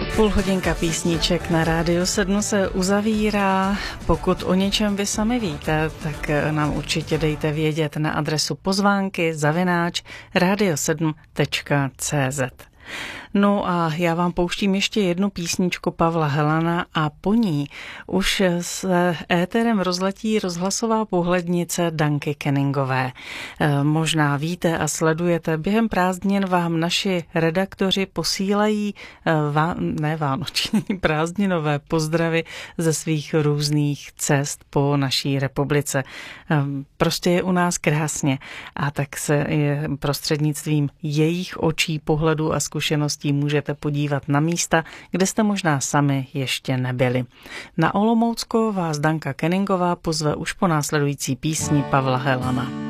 Půl hodinka písniček na Rádiu 7 se uzavírá. Pokud o něčem vy sami víte, tak nám určitě dejte vědět na adresu pozvánky@radio7.cz. No a já vám pouštím ještě jednu písničku Pavla Helana a po ní už se éterem rozletí rozhlasová pohlednice Danky Kenningové. Možná víte a sledujete, během prázdnin vám naši redaktoři posílají vánoční prázdninové pozdravy ze svých různých cest po naší republice. Prostě je u nás krásně a tak se prostřednictvím jejich očí, pohledu a zkušeností můžete podívat na místa, kde jste možná sami ještě nebyli. Na Olomoucko vás Danka Kenningová pozve už po následující písni Pavla Helana.